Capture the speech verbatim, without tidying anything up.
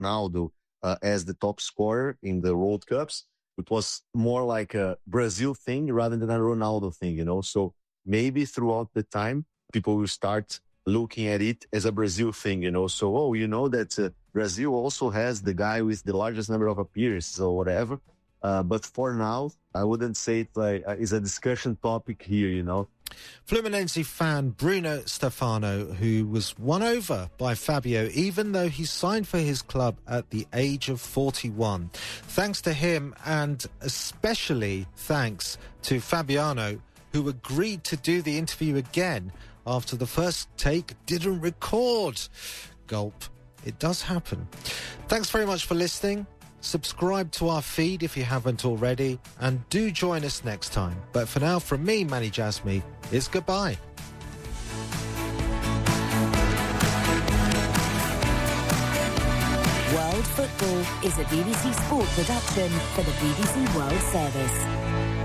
Ronaldo uh, as the top scorer in the World Cups. It was more like a Brazil thing rather than a Ronaldo thing, you know. So maybe throughout the time, people will start looking at it as a Brazil thing, you know. So, oh, you know that uh, Brazil also has the guy with the largest number of appearances or whatever. Uh, but for now, I wouldn't say it like uh, is a discussion topic here, you know. Fluminense fan Bruno Stefano, who was won over by Fabio, even though he signed for his club at the age of forty-one. Thanks to him, and especially thanks to Fabiano, who agreed to do the interview again after the first take didn't record. Gulp. It does happen. Thanks very much for listening. Subscribe to our feed if you haven't already, and do join us next time. But for now, from me, Manny Jasmy, it's goodbye. World Football is a B B C Sport production for the B B C World Service.